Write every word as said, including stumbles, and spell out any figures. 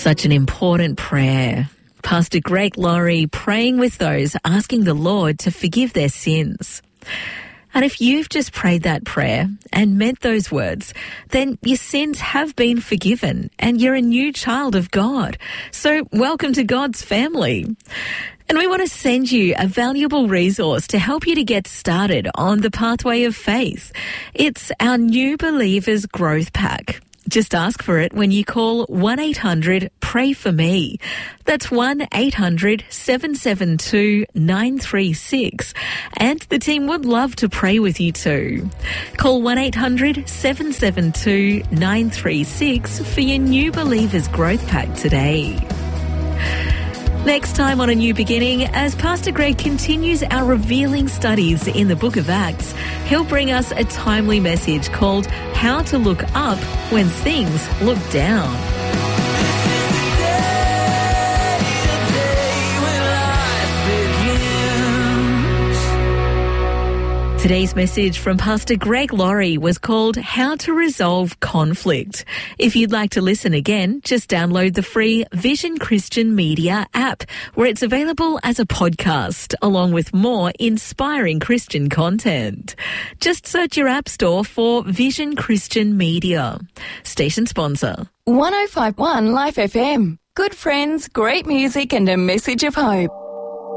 Such an important prayer. Pastor Greg Laurie praying with those asking the Lord to forgive their sins. And if you've just prayed that prayer and meant those words, then your sins have been forgiven and you're a new child of God. So welcome to God's family. And we want to send you a valuable resource to help you to get started on the pathway of faith. It's our New Believers Growth Pack. Just ask for it when you call one eight hundred pray for me. That's one eight hundred seven seven two nine three six. And the team would love to pray with you too. Call one eight hundred seven seven two nine three six for your New Believers Growth Pack today. Next time on A New Beginning, as Pastor Greg continues our revealing studies in the book of Acts, he'll bring us a timely message called How to Look Up When Things Look Down. Today's message from Pastor Greg Laurie was called How to Resolve Conflict. If you'd like to listen again, just download the free Vision Christian Media app, where it's available as a podcast, along with more inspiring Christian content. Just search your app store for Vision Christian Media. Station sponsor. one oh five point one Life F M. Good friends, great music and a message of hope.